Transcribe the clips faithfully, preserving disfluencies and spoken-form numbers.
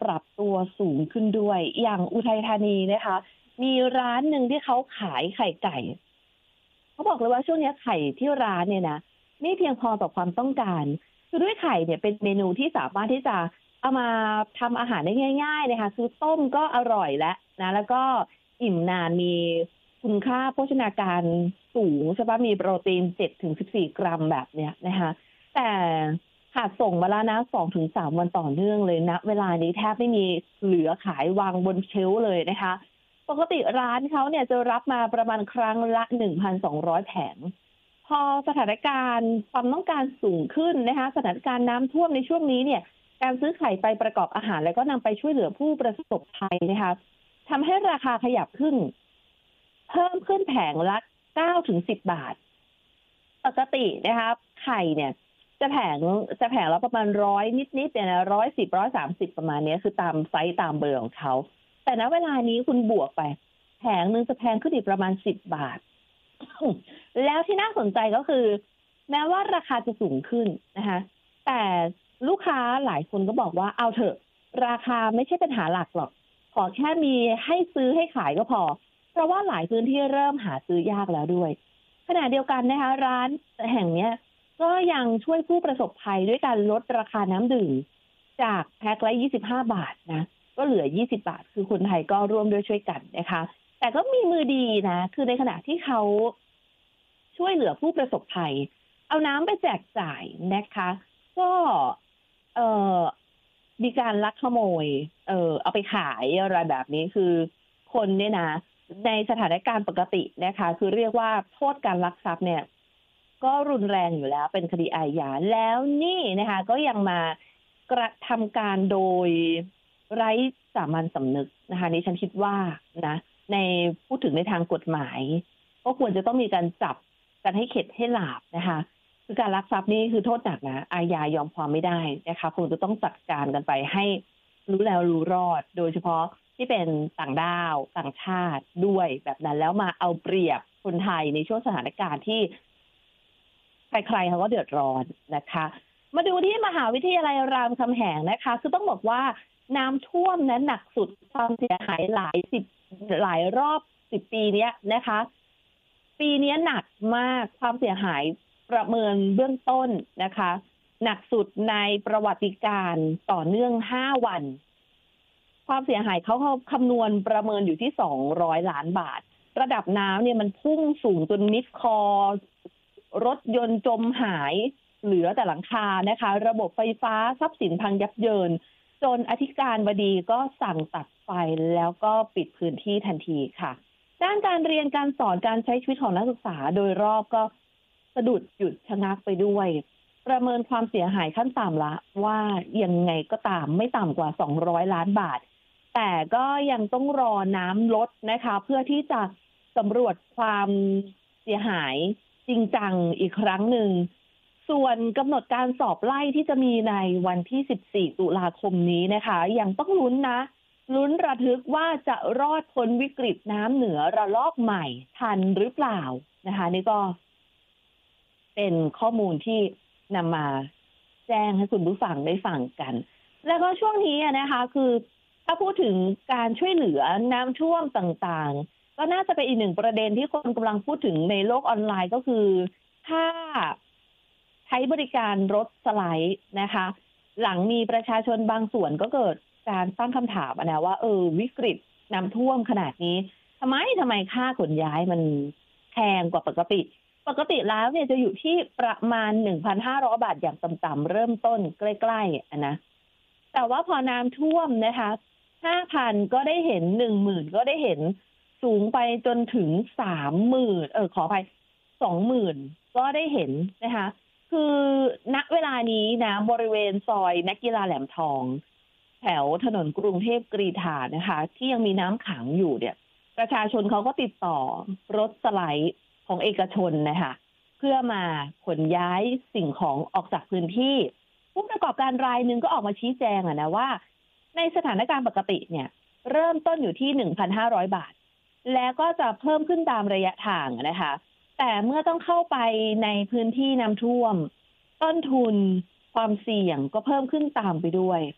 ปรับตัวสูงขึ้นด้วยอย่างอุทัยธานีนะคะมีร้านหนึ่งที่เขาขายไข่ไก่เขาบอกเลยว่าช่วงนี้ไข่ที่ร้านเนี่ยนะไม่เพียงพอต่อความต้องการคือด้วยไข่เนี่ยเป็นเมนูที่สามารถที่จะเอามาทำอาหารได้ง่ายๆนะคะคือต้มก็อร่อยแล้วนะแล้วก็อิ่มนานมีคุณค่าโภชนาการสูงใช่ปะมีโปรตีนเจ็ดถึงสิบสี่กรัมแบบเนี้ยนะคะแต่ขาดส่งมาแล้วนะสองถึงสามวันต่อเนื่องเลยนะเวลานี้แทบไม่มีเหลือขายวางบนเชลฟ์เลยนะคะปกติร้านเขาเนี่ยจะรับมาประมาณครั้งละ หนึ่งพันสองร้อย แผงพอสถานการณ์ความต้องการสูงขึ้นนะคะสถานการณ์น้ำท่วมในช่วงนี้เนี่ยการซื้อไข่ไปประกอบอาหารแล้วก็นำไปช่วยเหลือผู้ประสบภัยนะคะทำให้ราคาขยับขึ้นเพิ่มขึ้นแผงละเก้าถึงสิบบาทปกตินะคะไข่เนี่ยจะแผงจะแผงละประมาณร้อยนิดๆเนี่ยนะร้อยสิบร้อยสามสิบประมาณนี้คือตามไซส์ตามเบอร์ของเขาแต่ณเวลานี้คุณบวกไปแผงนึงจะแพงขึ้นอีกประมาณสิบบาทแล้วที่น่าสนใจก็คือแม้ว่าราคาจะสูงขึ้นนะคะแต่ลูกค้าหลายคนก็บอกว่าเอาเถอะราคาไม่ใช่ปัญหาหลักหรอกขอแค่มีให้ซื้อให้ขายก็พอเพราะว่าหลายพื้นที่เริ่มหาซื้อยากแล้วด้วยขณะเดียวกันนะคะร้านแห่งนี้ก็ยังช่วยผู้ประสบภัยด้วยการลดราคาน้ำดื่มจากแพ็คละยี่สิบห้าบาทนะก็เหลือยี่สิบบาทคือคนไทยก็ร่วมด้วยช่วยกันนะคะแต่ก็มีมือดีนะคือในขณะที่เขาช่วยเหลือผู้ประสบภัยเอาน้ำไปแจกจ่ายนะคะก็เอ่อมีการลักขโมยเอ่อเอาไปขายอะไรแบบนี้คือคนเนี่ยนะในสถานการณ์ปกตินะคะคือเรียกว่าโทษการลักทรัพย์เนี่ยก็รุนแรงอยู่แล้วเป็นคดีอาญาแล้วนี่นะคะก็ยังมากระทำการโดยไร้สามัญสำนึกนะคะนี่ฉันคิดว่านะในพูดถึงในทางกฎหมายก็ควรจะต้องมีการจับกันให้เข็ดให้หลาบนะคะคือการลักทรัพย์นี่คือโทษหนักนะอาญายอมความไม่ได้นะคะคงจะต้องจัดการกันไปให้รู้แล้วรู้รอดโดยเฉพาะที่เป็นต่างด้าวต่างชาติด้วยแบบนั้นแล้วมาเอาเปรียบคนไทยในช่วงสถานการณ์ที่ใครๆเขาก็เดือดร้อนนะคะมาดูที่มหาวิทยาลัยรามคำแหงนะคะคือต้องบอกว่าน้ำท่วมนั้นหนักสุดความเสียหายหลายสิบหลายรอบสิบปีนี้นะคะปีนี้หนักมากความเสียหายประเมินเบื้องต้นนะคะหนักสุดในประวัติการต่อเนื่องห้าวันความเสียหายเขาเขาคำนวณประเมินอยู่ที่สองร้อยล้านบาทระดับน้ำเนี่ยมันพุ่งสูงจนมิดคอรถยนต์จมหายเหลือแต่หลังคานะคะระบบไฟฟ้าทรัพย์สินพังยับเยินจนอธิการบดีก็สั่งตัดไฟแล้วก็ปิดพื้นที่ทันทีค่ะด้านการเรียนการสอนการใช้ชีวิตของนักศึกษาโดยรอบก็สะดุดหยุดชะงักไปด้วยประเมินความเสียหายขั้นต่ำละว่ายังไงก็ตามไม่ต่ำกว่าสองร้อยล้านบาทแต่ก็ยังต้องรอน้ำลดนะคะเพื่อที่จะสำรวจความเสียหายจริงจังอีกครั้งหนึ่งส่วนกำหนดการสอบไล่ที่จะมีในวันที่สิบสี่ตุลาคมนี้นะคะยังต้องลุ้นนะลุ้นระทึกว่าจะรอดพ้นวิกฤตน้ำเหนือระลอกใหม่ทันหรือเปล่านะคะนี่ก็เป็นข้อมูลที่นำมาแจ้งให้คุณผู้ฟังได้ฟังกันแล้วก็ช่วงนี้นะคะคือถ้าพูดถึงการช่วยเหลือน้ำท่วมต่างๆก็น่าจะเป็นอีกหนึ่งประเด็นที่คนกำลังพูดถึงในโลกออนไลน์ก็คือถ้าใช้บริการรถสไลด์นะคะหลังมีประชาชนบางส่วนก็เกิดการตั้งคำถามนะว่าเออวิกฤตน้ำท่วมขนาดนี้ทำไมทำไมค่าขนย้ายมันแพงกว่าปกติปกติแล้วเนี่ยจะอยู่ที่ประมาณ หนึ่งพันห้าร้อย บาทอย่างต่ำๆเริ่มต้นใกล้ๆอ่ะนะแต่ว่าพอน้ำท่วมนะคะ ห้าพัน ก็ได้เห็น หนึ่งหมื่น ก็ได้เห็นสูงไปจนถึง สามหมื่น เออขออภัย สองหมื่น ก็ได้เห็นนะคะคือณเวลานี้นะบริเวณซอยนักกีฬาแหลมทองแถวถนนกรุงเทพกรีฑานะคะที่ยังมีน้ำขังอยู่เนี่ยประชาชนเขาก็ติดต่อรถสไลด์ของเอกชนนะคะเพื่อมาขนย้ายสิ่งของออกจากพื้นที่ผู้ประกอบการรายหนึ่งก็ออกมาชี้แจงอะนะว่าในสถานการณ์ปกติเนี่ยเริ่มต้นอยู่ที่ หนึ่งพันห้าร้อย บาทแล้วก็จะเพิ่มขึ้นตามระยะทางนะคะแต่เมื่อต้องเข้าไปในพื้นที่น้ำท่วมต้นทุนความเสี่ยงก็เพิ่มขึ้นตามไปด้วย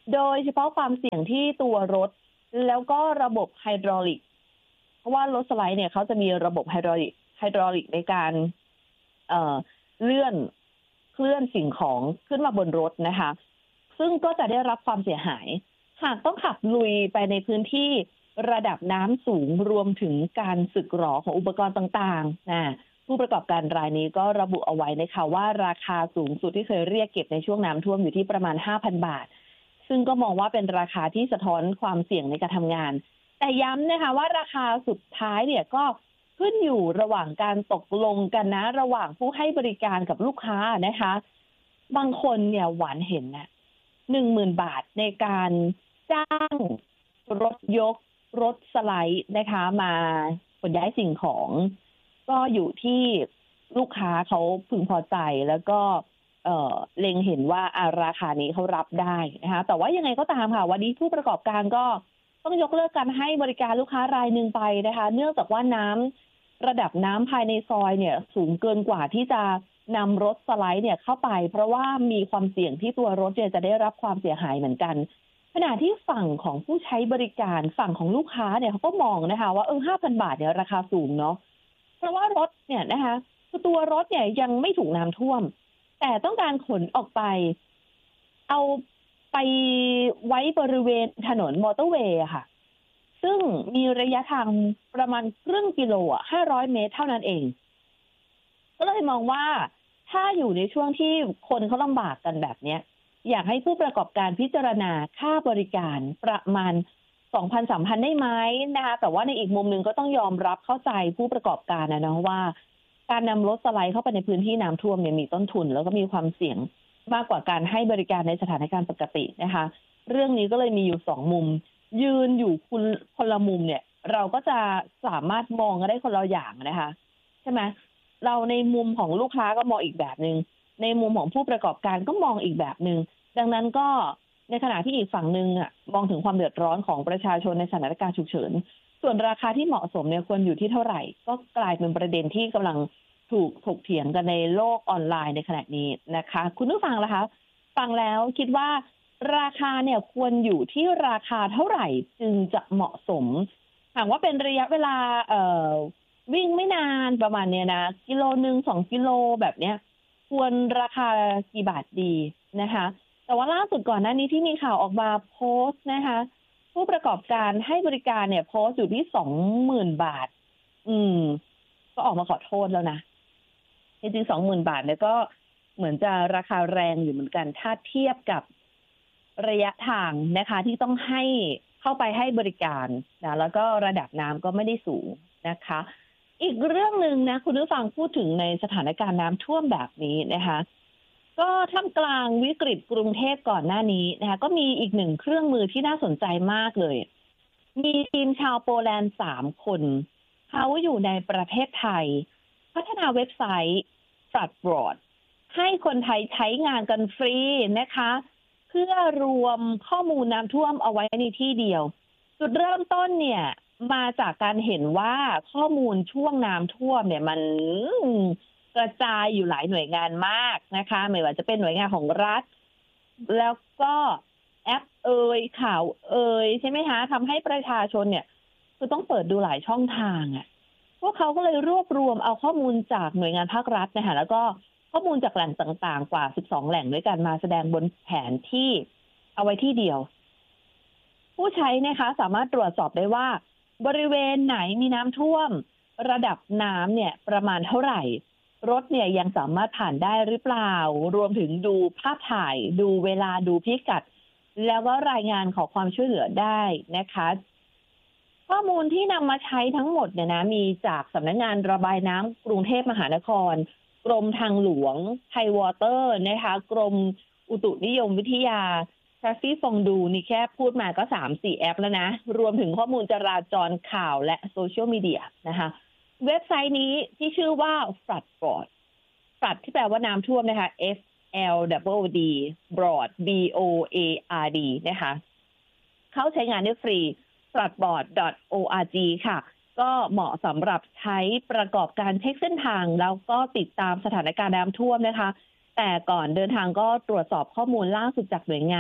โดยเฉพาะความเสี่ยงที่ตัวรถแล้วก็ระบบไฮดรอลิกเพราะว่ารถสไลด์เนี่ยเขาจะมีระบบไฮดรอลิกไฮดรอลิกในการเอ่อเลื่อนเคลื่อนสิ่งของขึ้นมาบนรถนะคะซึ่งก็จะได้รับความเสียหายหากต้องขับลุยไปในพื้นที่ระดับน้ำสูงรวมถึงการสึกหรอของอุปกรณ์ต่างๆนะผู้ประกอบการรายนี้ก็ระบุเอาไว้นะคะว่าราคาสูงสุดที่เคยเรียกเก็บในช่วงน้ำท่วมอยู่ที่ประมาณ ห้าพัน บาทซึ่งก็มองว่าเป็นราคาที่สะท้อนความเสี่ยงในการทำงานแต่ย้ำนะคะว่าราคาสุดท้ายเนี่ยก็ขึ้นอยู่ระหว่างการตกลงกันนะระหว่างผู้ให้บริการกับลูกค้านะคะบางคนเนี่ยหวานเห็นนะหนึ่งหมื่นบาทในการจ้างรถยกรถสไลด์นะคะมาขนย้ายสิ่งของก็อยู่ที่ลูกค้าเขาพึงพอใจแล้วก็เอ่อเล็งเห็นว่าอาราคานี้เขารับได้นะคะแต่ว่ายังไงก็ตามค่ะวันนี้ผู้ประกอบการก็ต้องยกเลิกการให้บริการลูกค้ารายหนึ่งไปนะคะเนื่องจากว่าน้ำระดับน้ำภายในซอยเนี่ยสูงเกินกว่าที่จะนำรถสไลด์เนี่ยเข้าไปเพราะว่ามีความเสี่ยงที่ตัวรถเนี่ยจะได้รับความเสียหายเหมือนกันขณะที่ฝั่งของผู้ใช้บริการฝั่งของลูกค้าเนี่ยเขาก็มองนะคะว่าเออ ห้าพัน บาทเนี่ยราคาสูงเนาะเพราะว่ารถเนี่ยนะคะคือตัวรถเนี่ยยังไม่ถูกน้ำท่วมแต่ต้องการขนออกไปเอาไปไว้บริเวณถนนมอเตอร์เวย์ค่ะซึ่งมีระยะทางประมาณครึ่งกิโลอ่ะห้าร้อยเมตรเท่านั้นเองก็เลยมองว่าถ้าอยู่ในช่วงที่คนเขาลำบากกันแบบเนี้ยอยากให้ผู้ประกอบการพิจารณาค่าบริการประมาณ สองพัน สามพัน ได้ไหมนะคะแต่ว่าในอีกมุมนึงก็ต้องยอมรับเข้าใจผู้ประกอบการนะนะว่าการนำรถสไลด์เข้าไปในพื้นที่น้ำท่วมเนี่ยมีต้นทุนแล้วก็มีความเสี่ยงมากกว่าการให้บริการในสถานการณ์ปกตินะคะเรื่องนี้ก็เลยมีอยู่สองมุมยืนอยู่คุณคนละมุมเนี่ยเราก็จะสามารถมองกันได้คนละอย่างนะคะใช่ไหมเราในมุมของลูกค้าก็มองอีกแบบนึงในมุมของผู้ประกอบการก็มองอีกแบบนึงดังนั้นก็ในขณะที่อีกฝั่งนึงอ่ะมองถึงความเดือดร้อนของประชาชนในสถานการณ์ฉุกเฉินส่วนราคาที่เหมาะสมเนี่ยควรอยู่ที่เท่าไหร่ก็กลายเป็นประเด็นที่กำลังถูกถกเถียงกันในโลกออนไลน์ในขณะนี้นะคะคุณผู้ฟังล่ะคะฟังแล้วคิดว่าราคาเนี่ยควรอยู่ที่ราคาเท่าไหร่จึงจะเหมาะสมหากว่าเป็นระยะเวลาเอ่อวิ่งไม่นานประมาณเนี้ยนะกิโลนึงสองกิโลแบบเนี้ยควรราคากี่บาทดีนะคะแต่ว่าล่าสุดก่อนหน้านี้ที่มีข่าวออกมาโพสต์นะคะผู้ประกอบการให้บริการเนี่ยโพสต์อยู่ที่ สองหมื่น บาทอืมก็ออกมาขอโทษแล้วนะจริงๆ สองหมื่น บาทเนี่ยก็เหมือนจะราคาแรงอยู่เหมือนกันถ้าเทียบกับระยะทางนะคะที่ต้องให้เข้าไปให้บริการนะแล้วก็ระดับน้ำก็ไม่ได้สูงนะคะอีกเรื่องนึงนะคุณผู้ฟังพูดถึงในสถานการณ์น้ำท่วมแบบนี้นะคะก็ท่ามกลางวิกฤตกรุงเทพก่อนหน้านี้นะคะก็มีอีกหนึ่งเครื่องมือที่น่าสนใจมากเลยมีทีมชาวโปแลนด์สามคนเขาอยู่ในประเทศไทยพัฒนาเว็บไซต์ Floodboard ให้คนไทยใช้งานกันฟรีนะคะเพื่อรวมข้อมูลน้ำท่วมเอาไว้ในที่เดียวจุดเริ่มต้นเนี่ยมาจากการเห็นว่าข้อมูลช่วงน้ำท่วมเนี่ยมันกระจายอยู่หลายหน่วยงานมากนะคะไม่ว่าจะเป็นหน่วยงานของรัฐแล้วก็แอปเอ่ยข่าวเอ่ยใช่ไหมคะทำให้ประชาชนเนี่ยคือต้องเปิดดูหลายช่องทางอ่ะพวกเขาก็เลยรวบรวมเอาข้อมูลจากหน่วยงานภาครัฐนะคะแล้วก็ข้อมูลจากแหล่งต่างๆกว่าสิบสองแหล่งด้วยกันมาแสดงบนแผนที่เอาไว้ที่เดียวผู้ใช้นะคะสามารถตรวจสอบได้ว่าบริเวณไหนมีน้ำท่วมระดับน้ำเนี่ยประมาณเท่าไหร่รถเนี่ยยังสามารถผ่านได้หรือเปล่ารวมถึงดูภาพถ่ายดูเวลาดูพิกัดแล้วก็รายงานขอความช่วยเหลือได้นะคะข้อมูลที่นำมาใช้ทั้งหมดเนี่ยนะมีจากสำนักงานระบายน้ำกรุงเทพมหานครกรมทางหลวงไทยวอเตอร์นะคะกรมอุตุนิยมวิทยาแทฟฟี่ฟองดูนี่แค่พูดมาก็ สามสี่ แอปแล้วนะรวมถึงข้อมูลจราจรข่าวและโซเชียลมีเดียนะคะเว็บไซต์นี้ที่ชื่อว่า Floodboard Flood ที่แปลว่าน้ำท่วมนะคะ F L W D Broad B O A R D นะคะเขาใช้งานได้ฟรี floodboard ดอท โอ อาร์ จี ค่ะก็เหมาะสำหรับใช้ประกอบการเช็คเส้นทางแล้วก็ติดตามสถานการณ์น้ำท่วมนะคะแต่ก่อนเดินทางก็ตรวจสอบข้อมูลล่าสุดจากหน่วยงาน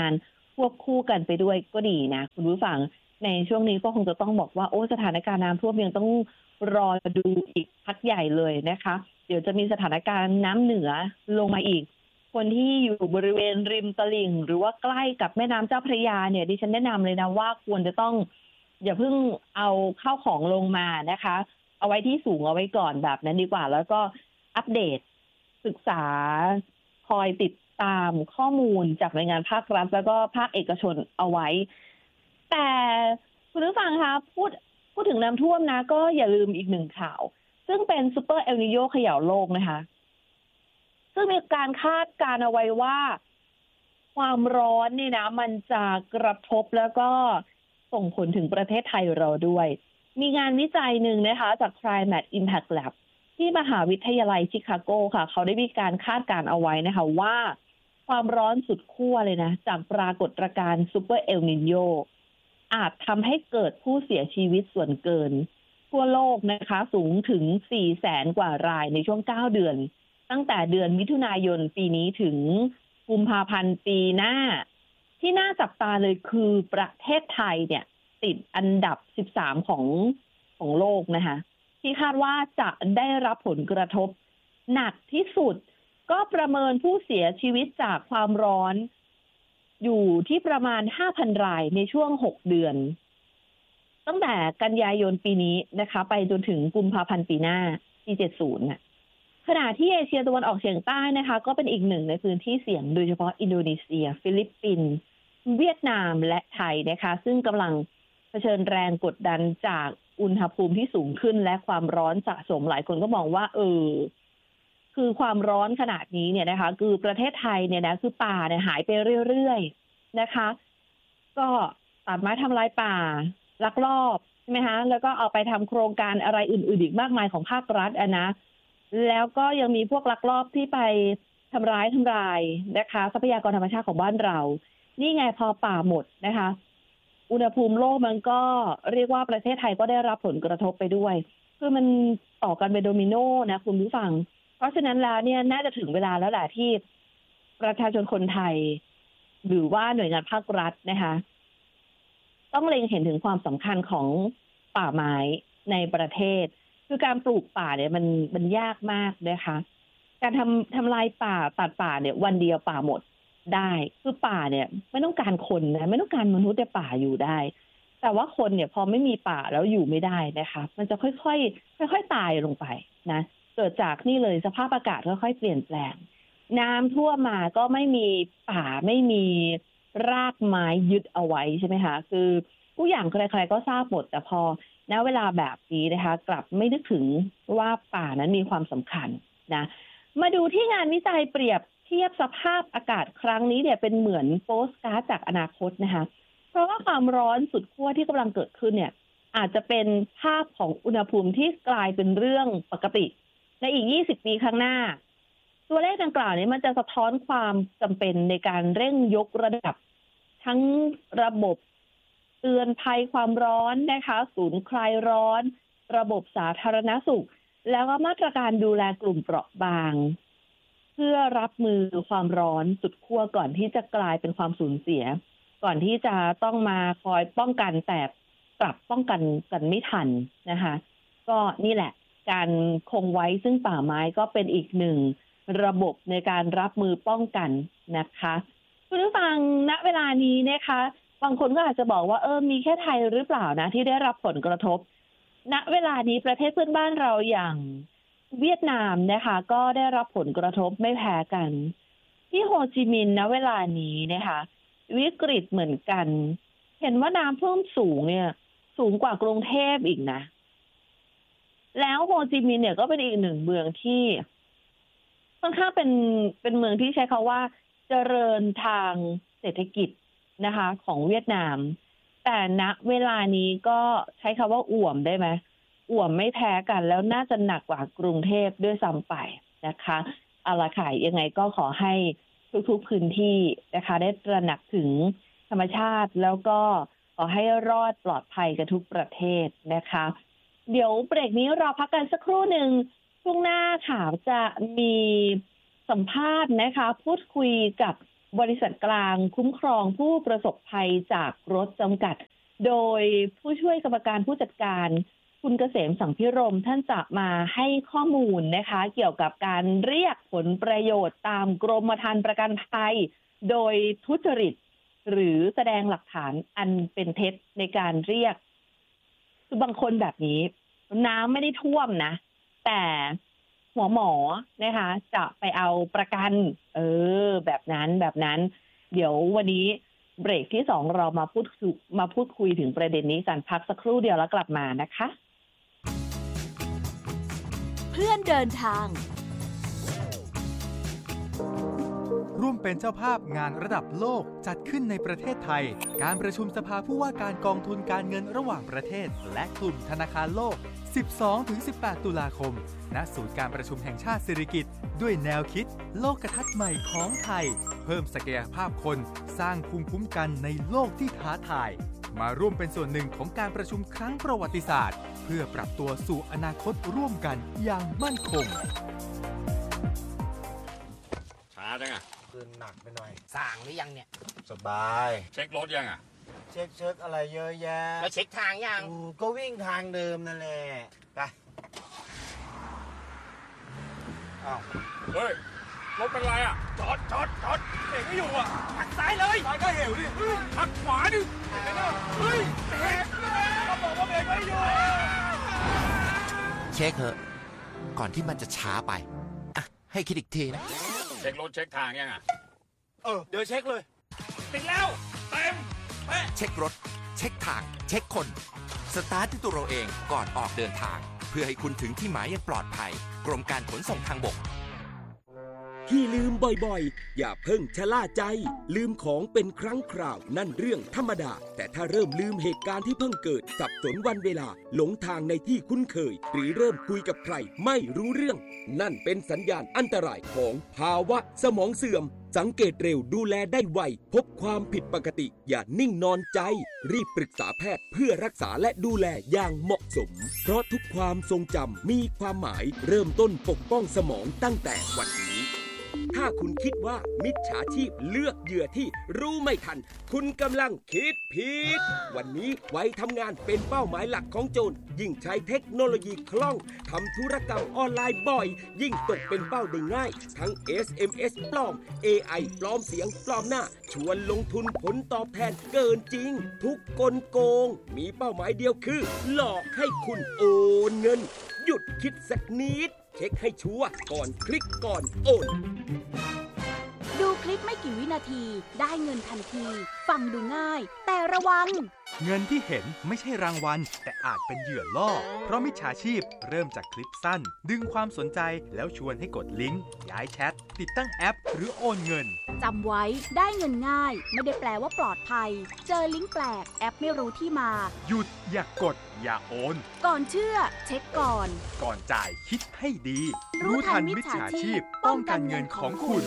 ควบคู่กันไปด้วยก็ดีนะคุณผู้ฟังในช่วงนี้ก็คงจะต้องบอกว่าโอ้สถานการณ์น้ำท่วมยังต้องรอดูอีกพักใหญ่เลยนะคะเดี๋ยวจะมีสถานการณ์น้ำเหนือลงมาอีกคนที่อยู่บริเวณริมตลิ่งหรือว่าใกล้กับแม่น้ำเจ้าพระยาเนี่ยดิฉันแนะนำเลยนะว่าควรจะต้องอย่าเพิ่งเอาเข้าของลงมานะคะเอาไว้ที่สูงเอาไว้ก่อนแบบนั้นดีกว่าแล้วก็อัปเดตศึกษาคอยติดตามข้อมูลจากหน่วยงานภาครัฐแล้วก็ภาคเอกชนเอาไว้แต่คุณผู้ฟังคะพูดพูดถึงน้ำท่วมนะก็อย่าลืมอีกหนึ่งข่าวซึ่งเป็นซูเปอร์เอลนิโญเขย่าโลกนะคะซึ่งมีการคาดการณ์เอาไว้ว่าความร้อนนี่นะมันจะกระทบแล้วก็ส่งผลถึงประเทศไทยเราด้วยมีงานวิจัยหนึ่งนะคะจาก Climate Impact Lab ที่มหาวิทยาลัยชิคาโกค่ะเขาได้มีการคาดการณ์เอาไว้นะคะว่าความร้อนสุดขั้วเลยนะจากปรากฏการณ์ซูเปอร์เอลนิโญอาจทำให้เกิดผู้เสียชีวิตส่วนเกินทั่วโลกนะคะสูงถึง สี่แสน กว่ารายในช่วงเก้าเดือนตั้งแต่เดือนมิถุนายนปีนี้ถึงกุมภาพันธ์ปีหน้าที่น่าจับตาเลยคือประเทศไทยเนี่ยติดอันดับสิบสามของของโลกนะคะที่คาดว่าจะได้รับผลกระทบหนักที่สุดก็ประเมินผู้เสียชีวิตจากความร้อนอยู่ที่ประมาณ ห้าพัน รายในช่วงหกเดือนตั้งแต่กันยายนปีนี้นะคะไปจนถึงกุมภาพันธ์ปีหน้าปีเจ็ดสิบน่ะขณะที่เอเชียตะวันออกเฉียงใต้นะคะก็เป็นอีกหนึ่งในพื้นที่เสี่ยงโดยเฉพาะอินโดนีเซียฟิลิปปินส์เวียดนามและไทยนะคะซึ่งกำลังเผชิญแรงกดดันจากอุณหภูมิที่สูงขึ้นและความร้อนสะสมหลายคนก็มองว่าเออคือความร้อนขนาดนี้เนี่ยนะคะคือประเทศไทยเนี่ยนะคือป่าเนี่ยหายไปเรื่อยๆนะคะก็ตัดไม้ทำลายป่าลักลอบใช่ไหมคะแล้วก็เอาไปทำโครงการอะไรอื่นๆอีกมากมายของภาครัฐอ่ะนะแล้วก็ยังมีพวกลักลอบที่ไปทำร้ายทำลายนะคะทรัพยากรธรรมชาติของบ้านเรานี่ไงพอป่าหมดนะคะอุณหภูมิโลกมันก็เรียกว่าประเทศไทยก็ได้รับผลกระทบไปด้วยคือมันต่อกันเป็นโดมิโนนะคุณผู้ฟังเพราะฉะนั้นแล้วเนี่ยน่าจะถึงเวลาแล้วแหละที่ประชาชนคนไทยหรือว่าหน่วยงานภาครัฐนะคะต้องเล็งเห็นถึงความสำคัญของป่าไม้ในประเทศคือการปลูกป่าเนี่ยมันมันยากมากนะคะการทำทำลายป่าตัดป่าเนี่ยวันเดียวป่าหมดได้คือป่าเนี่ยไม่ต้องการคนนะไม่ต้องการมนุษย์ในป่าอยู่ได้แต่ว่าคนเนี่ยพอไม่มีป่าแล้วอยู่ไม่ได้นะคะมันจะค่อยๆค่อยๆตายลงไปนะเกิดจากนี่เลยสภาพอากาศค่อยๆเปลี่ยนแปลงน้ำท่วมมาก็ไม่มีป่าไม่มีรากไม้ยึดเอาไว้ใช่ไหมคะคือผู้อย่างใครๆก็ทราบหมดแต่พอณเวลาแบบนี้นะคะกลับไม่นึกถึงว่าป่านั้นมีความสำคัญนะมาดูที่งานวิจัยเปรียบเทียบสภาพอากาศครั้งนี้เนี่ยเป็นเหมือนโปสการ์ดจากอนาคตนะคะเพราะว่าความร้อนสุดขั้วที่กำลังเกิดขึ้นเนี่ยอาจจะเป็นภาพของอุณหภูมิที่กลายเป็นเรื่องปกติในอีกยี่สิบปีข้างหน้าตัวเลขดังกล่าวนี้มันจะสะท้อนความจำเป็นในการเร่งยกระดับทั้งระบบเตือนภัยความร้อนนะคะศูนย์คลายร้อนระบบสาธารณสุขแล้วก็มาตรการดูแลกลุ่มเปราะบางเพื่อรับมือความร้อนสุดขั้วก่อนที่จะกลายเป็นความสูญเสียก่อนที่จะต้องมาคอยป้องกันแต่กลับป้องกันกันไม่ทันนะคะก็นี่แหละการคงไว้ซึ่งป่าไม้ก็เป็นอีกหนึ่งระบบในการรับมือป้องกันนะคะคุณผู้ฟังณเวลานี้นะคะบางคนก็อาจจะบอกว่าเออมีแค่ไทยหรือเปล่านะที่ได้รับผลกระทบณเวลานี้ประเทศเพื่อนบ้านเราอย่างเวียดนามนะคะก็ได้รับผลกระทบไม่แพ้กันที่โฮจิมินห์ณเวลานี้นะคะวิกฤตเหมือนกันเห็นว่าน้ำท่วมสูงเนี่ยสูงกว่ากรุงเทพอีกนะแล้วโฮจิมินห์เนี่ยก็เป็นอีกหนึ่งเมืองที่ค่อนข้างเป็นเป็นเมืองที่ใช้คำว่าเจริญทางเศรษฐกิจนะคะของเวียดนามแต่ณเวลานี้ก็ใช้คำว่าอ่วมได้ไหมอ่วมไม่แพ้กันแล้วน่าจะหนักกว่ากรุงเทพด้วยซ้ำไปนะคะเอาล่ะค่ะยังไงก็ขอให้ทุกๆพื้นที่นะคะได้ตระหนักถึงธรรมชาติแล้วก็ขอให้รอดปลอดภัยกันทุกประเทศนะคะเดี๋ยวเบรกนี้เราพักกันสักครู่หนึ่งช่วงหน้าค่ะจะมีสัมภาษณ์นะคะพูดคุยกับบริษัทกลางคุ้มครองผู้ประสบภัยจากรถจำกัดโดยผู้ช่วยกรรมการผู้จัดการคุณเกษมสังพิรมท่านจะมาให้ข้อมูลนะคะเกี่ยวกับการเรียกผลประโยชน์ตามกรมธรรม์ประกันภัยโดยทุจริตหรือแสดงหลักฐานอันเป็นเท็จในการเรียกคือบางคนแบบนี้น้ำไม่ได้ท่วมนะแต่หัวหมอนะคะจะไปเอาประกันเออแบบนั้นแบบนั้นเดี๋ยววันนี้เบรกที่สองเรามาพูดมาพูดคุยถึงประเด็นนี้กันพักสักครู่เดียวแล้วกลับมานะคะเพื่อนเดินทางร่วมเป็นเจ้าภาพงานระดับโลกจัดขึ้นในประเทศไทยการประชุมสภาผู้ว่าการกองทุนการเงินระหว่างประเทศและกลุ่มธนาคารโลก สิบสองถึงสิบแปด ตุลาคมณศูนย์การประชุมแห่งชาติสิริกิติ์ด้วยแนวคิดโลกทัศน์ใหม่ของไทยเพิ่มศักยภาพคนสร้างภูมิคุ้มกันในโลกที่ท้าทายมาร่วมเป็นส่วนหนึ่งของการประชุมครั้งประวัติศาสตร์เพื่อปรับตัวสู่อนาคตร่วมกันอย่างมั่นคงช้าจังอ่ะคืนหนักไปหน่อยสั่งหรือยังเนี่ยสบายเช็ครถยังอ่ะเช็คเช็คอะไรเยอะแยะแล้วเช็คทางยังก็วิ่งทางเดิมนั่นแหละไปอ้าวเฮ้ยรถเป็นไรอ่ะจอดจอดจอดเบรกไม่อยู่อ่ะหักซ้ายเลยซ้ายก็เหวดิหักขวาดิเฮ้ยเบรกเลยเขาบอกว่าเบรกไม่อยู่เช็คเถอะก่อนที่มันจะช้าไปอ่ะให้คิดอีกทีนะเช็ครถเช็คทางยังอ่ะเออเดี๋ยวเช็คเลยติดแล้วเต็มเช็ครถเช็คทางเช็คคนสตาร์ทที่ตัวเราเองก่อนออกเดินทางเพื่อให้คุณถึงที่หมายอย่างปลอดภัยกรมการขนส่งทางบกที่ลืมบ่อยๆอย่าเพิ่งชะล่าใจลืมของเป็นครั้งคราวนั่นเรื่องธรรมดาแต่ถ้าเริ่มลืมเหตุการณ์ที่เพิ่งเกิดสับสนวันเวลาหลงทางในที่คุ้นเคยหรือเริ่มคุยกับใครไม่รู้เรื่องนั่นเป็นสัญญาณอันตรายของภาวะสมองเสื่อมสังเกตเร็วดูแลได้ไวพบความผิดปกติอย่านิ่งนอนใจรีบปรึกษาแพทย์เพื่อรักษาและดูแลอย่างเหมาะสมเพราะทุกความทรงจำมีความหมายเริ่มต้นปกป้องสมองตั้งแต่วันนี้ถ้าคุณคิดว่ามิจฉาชีพเลือกเหยื่อที่รู้ไม่ทันคุณกำลังคิดผิดวันนี้ไว้ทำงานเป็นเป้าหมายหลักของโจรยิ่งใช้เทคโนโลยีคล่องทำธุรกรรมออนไลน์บ่อยยิ่งตกเป็นเป้าได้ง่ายทั้ง เอส เอ็ม เอส ปลอม เอ ไอ ปลอมเสียงปลอมหน้าชวนลงทุนผลตอบแทนเกินจริงทุกกลโกงมีเป้าหมายเดียวคือหลอกให้คุณโอนเงินหยุดคิดสักนิดเช็คให้ชัวร์ก่อนคลิกก่อนโอนดูคลิปไม่กี่วินาทีได้เงินทันทีฟังดูง่ายแต่ระวังเงินที่เห็นไม่ใช่รางวัลแต่อาจเป็นเหยื่อล่อเพราะมิจฉาชีพเริ่มจากคลิปสั้นดึงความสนใจแล้วชวนให้กดลิงก์ย้ายแชทติดตั้งแอปหรือโอนเงินจำไว้ได้เงินง่ายไม่ได้แปลว่าปลอดภัยเจอลิงก์แปลกแอปไม่รู้ที่มาหยุดอย่ากดอย่าโอนก่อนเชื่อเช็คก่อนก่อนจ่ายคิดให้ดีรู้ทันมิจฉาชีพป้องกันเงินของคุณ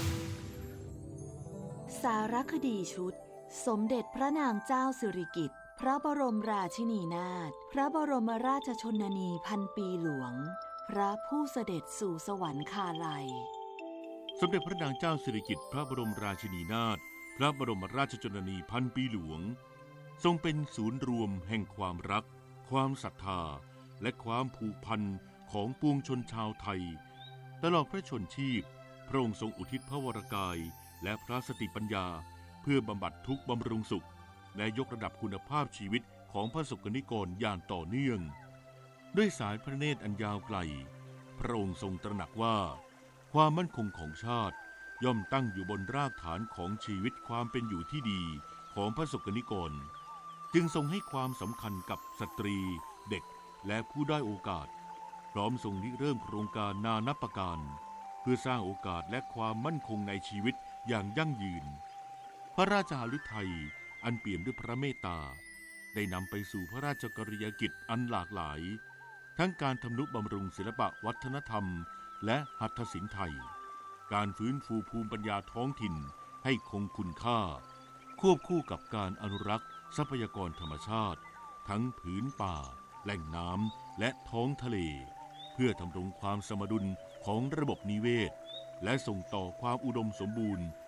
สารคดีชุดสมเด็จพระนางเจ้าสิริกิติ์พระบรมราชินีนาถพระบรมราชชนนีพันปีหลวงพระผู้เสด็จสู่สวรรคาลัยสมเด็จพระนางเจ้าสิริกิติ์พระบรมราชินีนาถพระบรมราชชนนีพันปีหลวงทรงเป็นศูนย์รวมแห่งความรักความศรัทธาและความผูกพันของปวงชนชาวไทยตลอดพระชนชีพพระองค์ทรงอุทิศพระวรกายและพระสติปัญญาเพื่อบำบัดทุกข์บำรุงสุขและยกระดับคุณภาพชีวิตของพระสงฆ์นิกรอย่างต่อเนื่องด้วยสายพระเนตรอันยาวไกลพระองค์ทรงตระหนักว่าความมั่นคงของชาติย่อมตั้งอยู่บนรากฐานของชีวิตความเป็นอยู่ที่ดีของพระสงฆ์นิกรจึงทรงให้ความสำคัญกับสตรีเด็กและผู้ด้อยโอกาสพร้อมทรงริเริ่มโครงการนานับประการเพื่อสร้างโอกาสและความมั่นคงในชีวิตอย่างยั่งยืนพระราชหฤทัยอันเปี่ยมด้วยพระเมตตาได้นำไปสู่พระราชกรณียกิจอันหลากหลายทั้งการทำนุบำรุงศิลปะวัฒนธรรมและหัตถศิลป์ไทยการฟื้นฟูภูมิปัญญาท้องถิ่นให้คงคุณค่าควบคู่กับการอนุรักษ์ทรัพยากรธรรมชาติทั้งผืนป่าแหล่งน้ำและท้องทะเลเพื่อทำรงความสมดุลของระบบนิเวศและส่งต่อความอุดมสมบูรณ์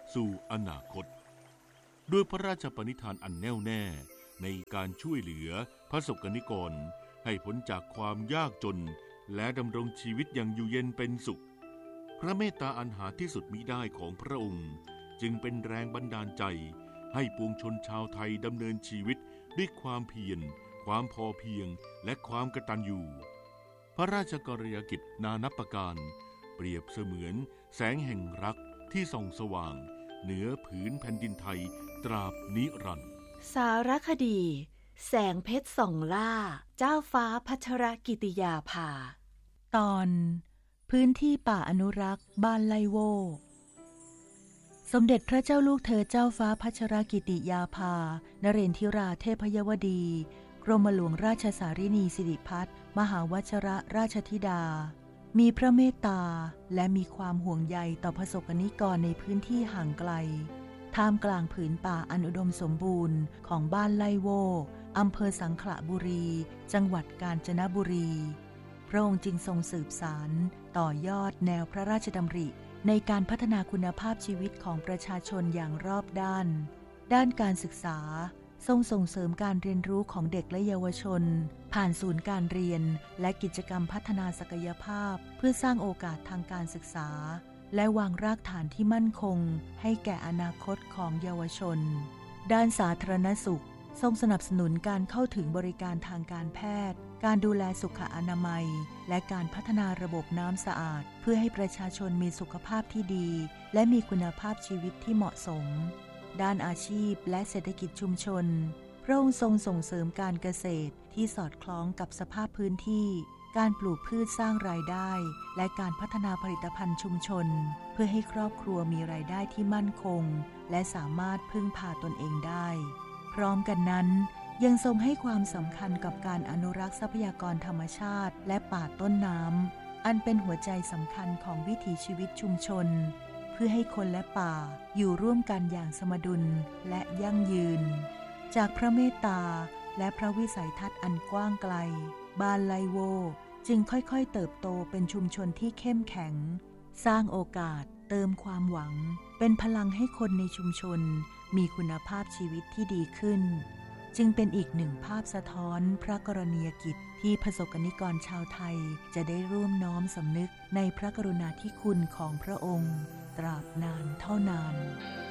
สู่อนาคตด้วยพระราชปณิธานอันแน่วแน่ในการช่วยเหลือพระสกนิกรให้พ้นจากความยากจนและดำรงชีวิตอย่างอยู่เย็นเป็นสุขพระเมตตาอันหาที่สุดมิได้ของพระองค์จึงเป็นแรงบันดาลใจให้ปวงชนชาวไทยดำเนินชีวิตด้วยความเพียรความพอเพียงและความกตัญญูพระราชกรณียกิจนานับประการเปรียบเสมือนแสงแห่งรักที่ส่องสว่างเหนือผืนแผ่นดินไทยตราบนิรันดร์สารคดีแสงเพชรส่องล่าเจ้าฟ้าพัชรกิติยาภาตอนพื้นที่ป่าอนุรักษ์บ้านไลโวสมเด็จพระเจ้าลูกเธอเจ้าฟ้าพัชรกิติยาภานเรนทิราเทพยวดีกรมหลวงราชสารินีสิริพัฒน์มหาวชรราชธิดามีพระเมตตาและมีความห่วงใยต่อประสบกนิกรในพื้นที่ห่างไกลท่ามกลางผืนป่าอันอุดมสมบูรณ์ของบ้านไลโวอำเภอสังขละบุรีจังหวัดกาญจนบุรีพระองค์จึงทรงสืบสานต่อยอดแนวพระราชดำริในการพัฒนาคุณภาพชีวิตของประชาชนอย่างรอบด้านด้านการศึกษาทรงส่งเสริมการเรียนรู้ของเด็กและเยาวชนผ่านศูนย์การเรียนและกิจกรรมพัฒนาศักยภาพเพื่อสร้างโอกาสทางการศึกษาและวางรากฐานที่มั่นคงให้แก่อนาคตของเยาวชนด้านสาธารณสุขทรงสนับสนุนการเข้าถึงบริการทางการแพทย์การดูแลสุขอนามัยและการพัฒนาระบบน้ำสะอาดเพื่อให้ประชาชนมีสุขภาพที่ดีและมีคุณภาพชีวิตที่เหมาะสมด้านอาชีพและเศรษฐกิจชุมชนพระองค์ทรงส่งเสริมการเกษตรที่สอดคล้องกับสภาพพื้นที่การปลูกพืชสร้างรายได้และการพัฒนาผลิตภัณฑ์ชุมชนเพื่อให้ครอบครัวมีรายได้ที่มั่นคงและสามารถพึ่งพาตนเองได้พร้อมกันนั้นยังทรงให้ความสำคัญกับการอนุรักษ์ทรัพยากรธรรมชาติและป่าต้นน้ำอันเป็นหัวใจสำคัญของวิถีชีวิตชุมชนเพื่อให้คนและป่าอยู่ร่วมกันอย่างสมดุลและยั่งยืนจากพระเมตตาและพระวิสัยทัศน์อันกว้างไกลบ้านไลโวจึงค่อยๆเติบโตเป็นชุมชนที่เข้มแข็งสร้างโอกาสเติมความหวังเป็นพลังให้คนในชุมชนมีคุณภาพชีวิตที่ดีขึ้นจึงเป็นอีกหนึ่งภาพสะท้อนพระกรณียกิจที่ประสบกนิกรชาวไทยจะได้ร่วมน้อมสำนึกในพระกรุณาธิคุณของพระองค์ตราบนานเท่านาน